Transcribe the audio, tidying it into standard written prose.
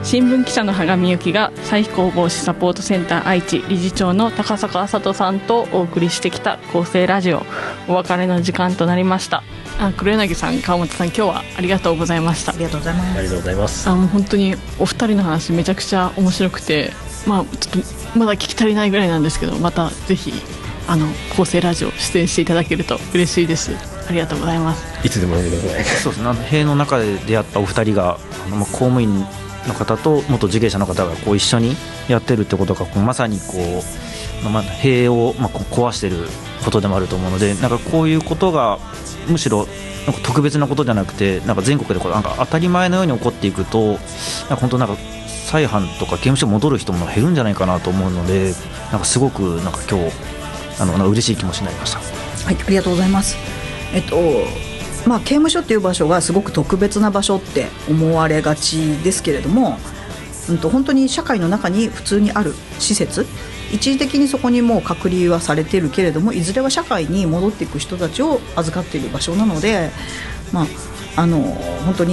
新聞記者の羽賀美幸が再非行防止サポートセンター愛知理事長の高坂麻人さんとお送りしてきた厚生ラジオ、お別れの時間となりました。黒柳さん、川本さん、今日はありがとうございました。 ありがとうございます。 ありがとうございます。 もう本当にお二人の話めちゃくちゃ面白くて、ちょっとまだ聞き足りないぐらいなんですけど、またぜひ厚生ラジオ出演していただけると嬉しいです。ありがとうございます。 いつでも呼んでください。 そうですね、塀の中で出会ったお二人が公務員の方と元受刑者の方が一緒にやってるってことがまさに塀を壊してることでもあると思うので、こういうことがむしろ特別なことじゃなくて、全国で当たり前のように起こっていくと、本当再犯とか刑務所戻る人も減るんじゃないかなと思うので、すごく今日嬉しい気持ちになりました。 はい、ありがとうございます。刑務所っていう場所がすごく特別な場所って思われがちですけれども、本当に社会の中に普通にある施設、一時的にそこにもう隔離はされているけれども、いずれは社会に戻っていく人たちを預かっている場所なので、本当に